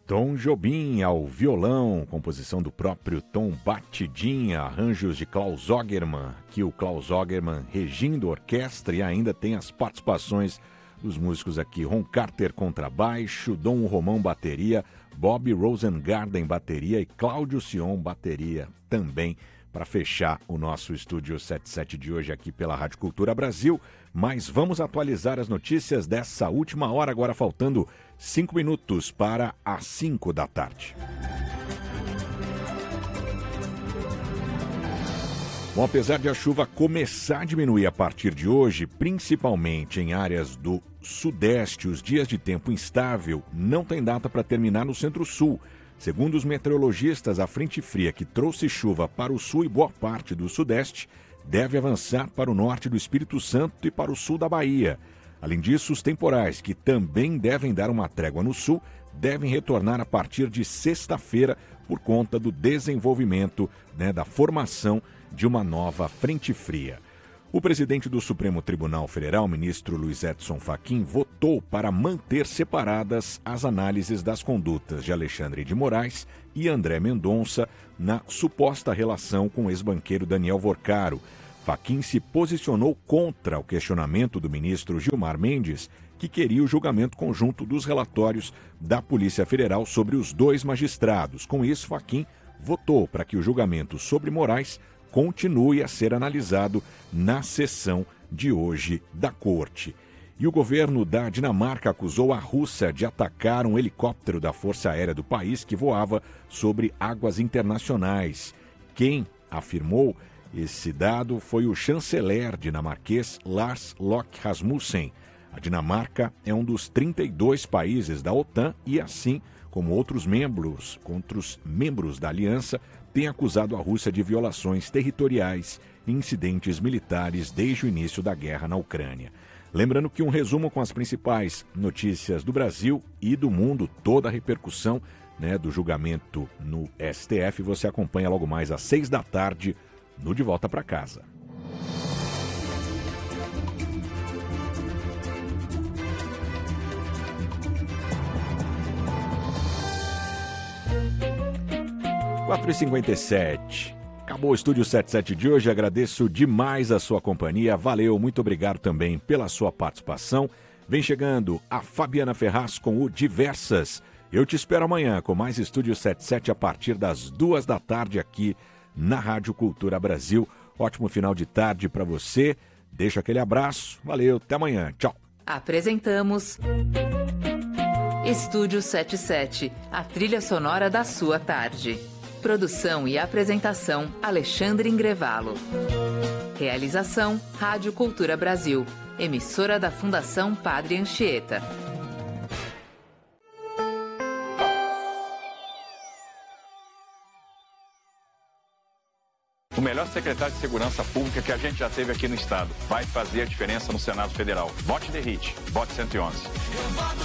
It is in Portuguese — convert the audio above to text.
Tom Jobim ao violão, composição do próprio Tom Batidinha, arranjos de Klaus Ogerman, que o Klaus Ogerman regindo a orquestra, e ainda tem as participações dos músicos aqui, Ron Carter contrabaixo, Dom Romão bateria, Bob Rosengarten bateria e Cláudio Sion bateria também, para fechar o nosso Estúdio 77 de hoje aqui pela Rádio Cultura Brasil. Mas vamos atualizar as notícias dessa última hora, agora faltando 5 minutos para as 5 da tarde. Bom, apesar de a chuva começar a diminuir a partir de hoje, principalmente em áreas do sudeste, os dias de tempo instável não tem data para terminar no centro-sul. Segundo os meteorologistas, a frente fria que trouxe chuva para o sul e boa parte do sudeste deve avançar para o norte do Espírito Santo e para o sul da Bahia. Além disso, os temporais, que também devem dar uma trégua no sul, devem retornar a partir de sexta-feira por conta do desenvolvimento, da formação de uma nova frente fria. O presidente do Supremo Tribunal Federal, ministro Luiz Edson Fachin, votou para manter separadas as análises das condutas de Alexandre de Moraes e André Mendonça na suposta relação com o ex-banqueiro Daniel Vorcaro. Fachin se posicionou contra o questionamento do ministro Gilmar Mendes, que queria o julgamento conjunto dos relatórios da Polícia Federal sobre os dois magistrados. Com isso, Fachin votou para que o julgamento sobre Moraes continue a ser analisado na sessão de hoje da Corte. E o governo da Dinamarca acusou a Rússia de atacar um helicóptero da Força Aérea do país que voava sobre águas internacionais. Quem afirmou esse dado foi o chanceler dinamarquês Lars Løkke Rasmussen. A Dinamarca é um dos 32 países da OTAN e, assim como outros membros da aliança, tem acusado a Rússia de violações territoriais e incidentes militares desde o início da guerra na Ucrânia. Lembrando que um resumo com as principais notícias do Brasil e do mundo, toda a repercussão do julgamento no STF, você acompanha logo mais às 6 da tarde no De Volta para Casa. Quatro e 57. Acabou o Estúdio 77 de hoje, agradeço demais a sua companhia, valeu, muito obrigado também pela sua participação. Vem chegando a Fabiana Ferraz com o Diversas. Eu te espero amanhã com mais Estúdio 77 a partir das 2 da tarde aqui na Rádio Cultura Brasil. Ótimo final de tarde para você, deixa aquele abraço, valeu, até amanhã, tchau. Apresentamos Estúdio 77, a trilha sonora da sua tarde. Produção e apresentação, Alexandre Ingrevalo. Realização, Rádio Cultura Brasil, emissora da Fundação Padre Anchieta. O melhor secretário de Segurança Pública que a gente já teve aqui no Estado. Vai fazer a diferença no Senado Federal. Vote The Hit, vote 111.